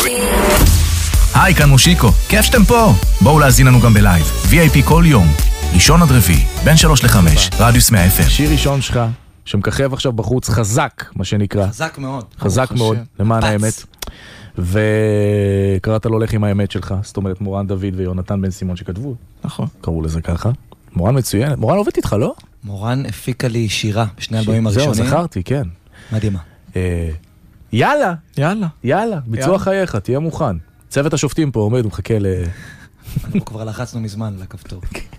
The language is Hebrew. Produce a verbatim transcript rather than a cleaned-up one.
היי, כאן מושיקו, כיף שאתם פה. בואו להזין לנו גם בלייב, וי איי פי כל יום, ראשון עד רביעי, בין שלוש לחמש, רדיוס מאה אף אם. שיר ראשון שלך, שמככב עכשיו בחוץ, חזק, מה שנקרא. חזק מאוד. חזק מאוד, למען האמת. וקראת לו לך עם האמת שלך, זאת אומרת מורן דוד ויונתן בן סימון שכתבו. נכון. קראו לזה ככה. מורן מצוינת. מורן עובדת איתך, לא? מורן הפיקה לי שירה בשני אלבומים הראשונים. זהו, זכרתי, כן. מדהימה. יאללה. יאללה. יאללה, ביצוע חייך, תהיה מוכן. צוות השופטים פה עומד, הוא מחכה ל... אנחנו כבר לחצנו מזמן לכפתור.